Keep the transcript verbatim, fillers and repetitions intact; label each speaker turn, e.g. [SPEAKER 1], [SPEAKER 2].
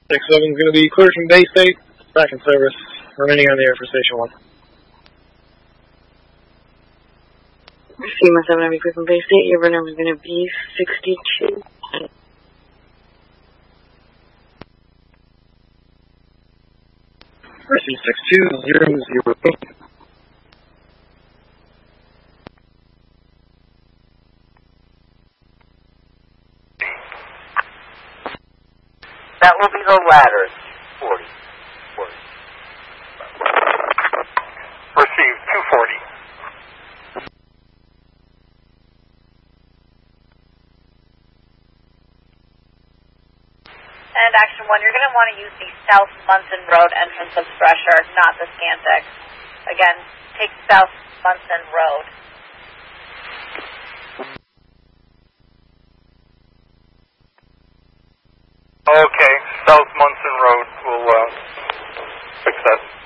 [SPEAKER 1] six seven is going to be cleared from Bay State, back in service, remaining on the air for Station one.
[SPEAKER 2] Schema seven, I'm cleared from Bay State, your runner is going to be sixty-two.
[SPEAKER 1] Receive six two zero zero.
[SPEAKER 3] That will be the ladder. forty. forty. Receive two forty.
[SPEAKER 4] And Action one, you're going to want to use the South Munson Road entrance of Thresher, not the Scantic. Again, take South Munson Road.
[SPEAKER 3] Okay, South Munson Road will uh, fix that.